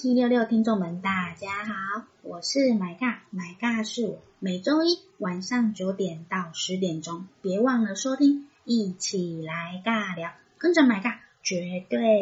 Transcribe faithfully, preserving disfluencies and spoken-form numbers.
七六六听众们，大家好，我是买尬，买尬是我，每周一晚上九点到十点钟，别忘了收听，一起来尬聊，跟着买尬，绝对